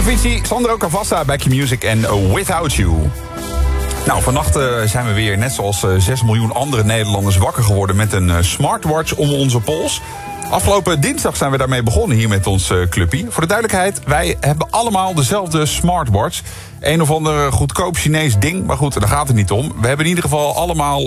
Avicii, Sandro Cavazza bij Q-Music en Without You. Nou, vannacht zijn we weer, net zoals 6 miljoen andere Nederlanders, wakker geworden met een smartwatch om onze pols. Afgelopen dinsdag zijn we daarmee begonnen hier met ons clubje. Voor de duidelijkheid, wij hebben allemaal dezelfde smartwatch. Een of ander goedkoop Chinees ding, maar goed, daar gaat het niet om. We hebben in ieder geval allemaal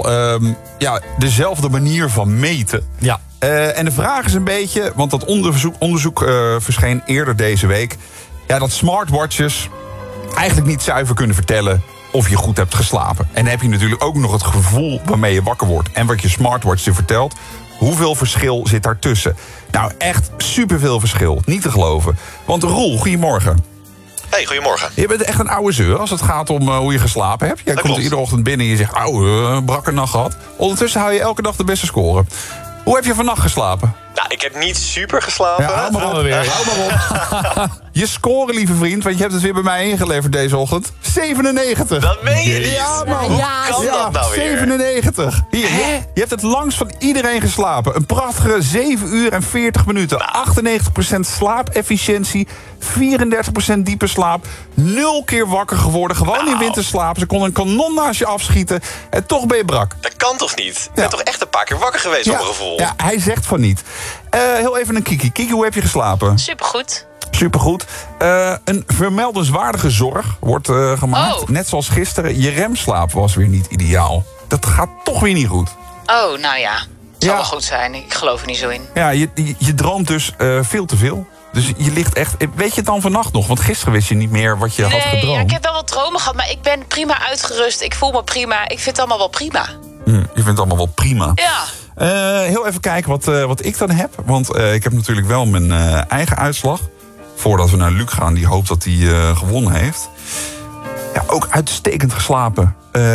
dezelfde manier van meten. Ja. En de vraag is een beetje, want dat onderzoek verscheen eerder deze week, ja, dat smartwatches eigenlijk niet zuiver kunnen vertellen of je goed hebt geslapen. En dan heb je natuurlijk ook nog het gevoel waarmee je wakker wordt en wat je smartwatch je vertelt. Hoeveel verschil zit daartussen? Nou, echt superveel verschil. Niet te geloven. Want Roel, goedemorgen. Hey, goedemorgen. Je bent echt een oude zeur als het gaat om hoe je geslapen hebt. Jij komt iedere ochtend binnen en je zegt, brakke nacht gehad. Ondertussen hou je elke dag de beste score. Hoe heb je vannacht geslapen? Nou, ik heb niet super geslapen. Ja, hou maar op. Je score, lieve vriend, want je hebt het weer bij mij ingeleverd deze ochtend. 97. Dat meen je niet. Ja, man. Hoe kan dat nou weer? 97. Hier, je hebt het langst van iedereen geslapen. Een prachtige 7 uur en 40 minuten. 98% slaapefficiëntie. 34% diepe slaap. 0 keer wakker geworden. Gewoon in winterslaap. Ze konden een kanon naast je afschieten. En toch ben je brak. Dat kan toch niet? Ik ben toch echt een paar keer wakker geweest op mijn gevoel. Ja, hij zegt van niet. Heel even een Kiki. Kiki, hoe heb je geslapen? Supergoed. Supergoed. Een vermeldenswaardige zorg wordt gemaakt. Net zoals gisteren. Je remslaap was weer niet ideaal. Dat gaat toch weer niet goed. Oh, nou ja. Het zal wel goed zijn. Ik geloof er niet zo in. Ja, je droomt dus veel te veel. Dus je ligt echt... Weet je het dan vannacht nog? Want gisteren wist je niet meer wat je had gedroomd. Nee, ik heb wel wat dromen gehad. Maar ik ben prima uitgerust. Ik voel me prima. Ik vind het allemaal wel prima. Je vindt het allemaal wel prima. Ja. Heel even kijken wat ik dan heb. Want ik heb natuurlijk wel mijn eigen uitslag. Voordat we naar Luc gaan, die hoopt dat hij gewonnen heeft. Ja, ook uitstekend geslapen.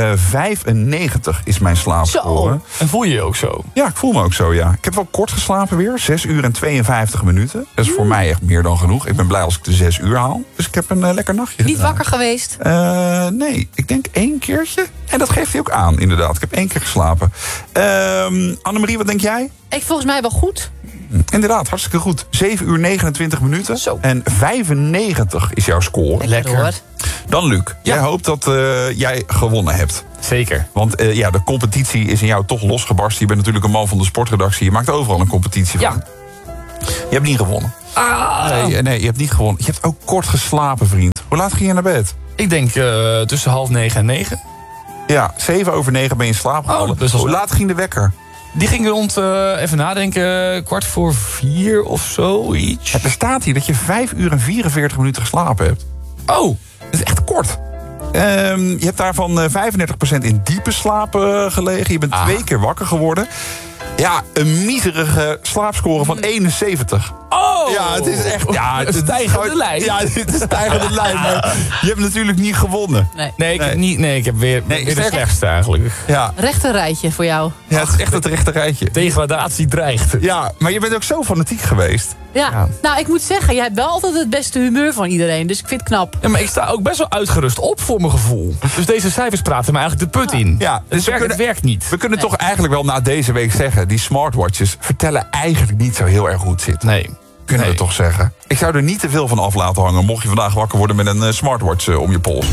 95 is mijn slaapscore. Zo. En voel je je ook zo? Ja, ik voel me ook zo, ja. Ik heb wel kort geslapen weer. 6 uur en 52 minuten. Dat is voor mij echt meer dan genoeg. Ik ben blij als ik de 6 uur haal. Dus ik heb een lekker nachtje Niet gedaan. wakker geweest? Nee, ik denk 1 keertje. En dat geeft hij ook aan, inderdaad. Ik heb 1 keer geslapen. Annemarie, wat denk jij? Volgens mij wel goed. Inderdaad, hartstikke goed. 7 uur 29 minuten. Zo. En 95 is jouw score. Lekker. Hoor. Dan Luc, jij hoopt dat jij gewonnen hebt. Zeker. Want de competitie is in jou toch losgebarsten. Je bent natuurlijk een man van de sportredactie. Je maakt overal een competitie van. Ja. Je hebt niet gewonnen. Nee, je hebt niet gewonnen. Je hebt ook kort geslapen, vriend. Hoe laat ging je naar bed? Ik denk tussen 8:30 en 9. Ja, 7 over 9 ben je in slaap gevallen. best wel Hoe snel. laat ging de wekker? Die ging rond, even nadenken, 3:15 of zoiets. Er staat hier dat je 5 uur en 44 minuten geslapen hebt. Oh, Dat is echt kort. Je hebt daarvan 35% in diepe slaap gelegen. Je bent 2 keer wakker geworden. Ja, een miserige slaapscore van 71. Oh! Ja, het is echt... Ja, een stijgende lijn. Ja, dit is een stijgende lijn. Maar je hebt natuurlijk niet gewonnen. Nee, ik heb weer de slechtste eigenlijk. Ja, Rechter rijtje voor jou. ja, het is echt het rechte rijtje. Degradatie dreigt. Ja, maar je bent ook zo fanatiek geweest. Ja. Nou, ik moet zeggen, jij hebt wel altijd het beste humeur van iedereen. Dus ik vind het knap. Ja, maar ik sta ook best wel uitgerust op voor mijn gevoel. Dus deze cijfers praten me eigenlijk de put in. Ja, dus het werkt niet. We kunnen toch eigenlijk wel na deze week zeggen... die smartwatches vertellen eigenlijk niet zo heel erg hoe het zit. Nee. Kunnen we toch zeggen. Ik zou er niet te veel van af laten hangen... mocht je vandaag wakker worden met een smartwatch om je pols.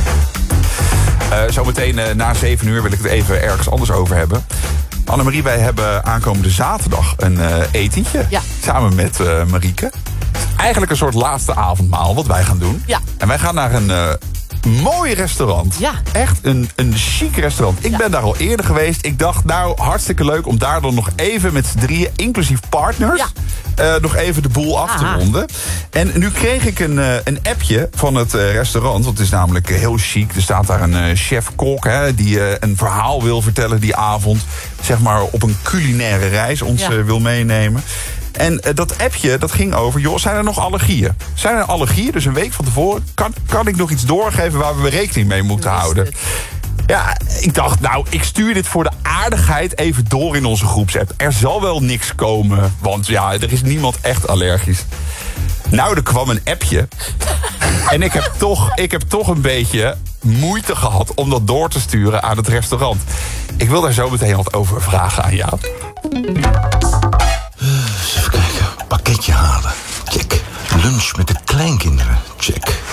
Zometeen na 7 uur wil ik het even ergens anders over hebben. Annemarie, wij hebben aankomende zaterdag een etentje. Ja. Samen met Marieke. Het is eigenlijk een soort laatste avondmaal wat wij gaan doen. Ja. En wij gaan naar een mooi restaurant. Ja. Echt een chic restaurant. Ik ben daar al eerder geweest. Ik dacht, nou, hartstikke leuk om daar dan nog even met z'n drieën... inclusief partners... nog even de boel af te ronden. En nu kreeg ik een appje van het restaurant. Want het is namelijk heel chic. Er staat daar een chef-kok die een verhaal wil vertellen die avond. Zeg maar op een culinaire reis ons wil meenemen. En dat appje, dat ging over, joh, zijn er nog allergieën? Zijn er allergieën? Dus een week van tevoren kan ik nog iets doorgeven waar we rekening mee moeten houden. Ja, ik dacht, nou, ik stuur dit voor de aardigheid even door in onze groepsapp. Er zal wel niks komen, want ja, er is niemand echt allergisch. Nou, er kwam een appje. En ik heb toch een beetje moeite gehad om dat door te sturen aan het restaurant. Ik wil daar zo meteen wat over vragen aan jou. Even kijken, pakketje halen. Check. Lunch met de kleinkinderen. Check.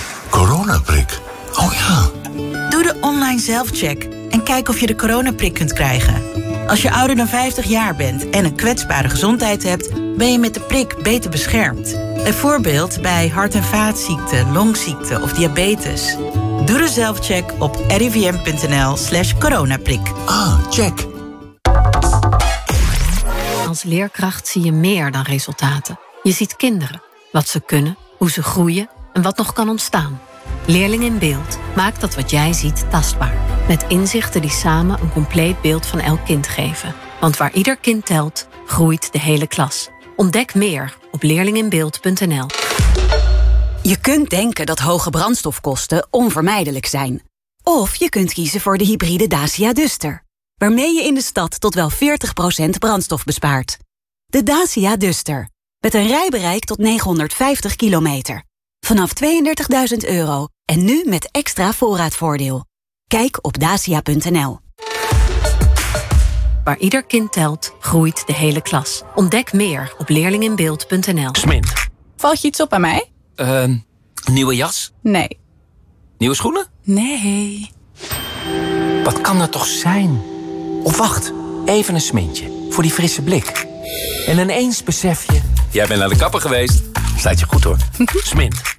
zelfcheck en kijk of je de coronaprik kunt krijgen. Als je ouder dan 50 jaar bent en een kwetsbare gezondheid hebt, ben je met de prik beter beschermd. Bijvoorbeeld bij hart- en vaatziekten, longziekten of diabetes. Doe de zelfcheck op rivm.nl/coronaprik. Check. Als leerkracht zie je meer dan resultaten. Je ziet kinderen, wat ze kunnen, hoe ze groeien en wat nog kan ontstaan. Leerling in Beeld maakt dat wat jij ziet tastbaar. Met inzichten die samen een compleet beeld van elk kind geven. Want waar ieder kind telt, groeit de hele klas. Ontdek meer op leerlinginbeeld.nl. Je kunt denken dat hoge brandstofkosten onvermijdelijk zijn. Of je kunt kiezen voor de hybride Dacia Duster, waarmee je in de stad tot wel 40% brandstof bespaart. De Dacia Duster, met een rijbereik tot 950 kilometer. Vanaf €32.000 en nu met extra voorraadvoordeel. Kijk op dacia.nl. Waar ieder kind telt, groeit de hele klas. Ontdek meer op leerlinginbeeld.nl. Smint. Valt je iets op aan mij? Nieuwe jas? Nee. Nieuwe schoenen? Nee. Wat kan dat toch zijn? Of wacht, even een smintje. Voor die frisse blik. En ineens besef je... Jij bent naar de kapper geweest. Staat je goed hoor. Smint.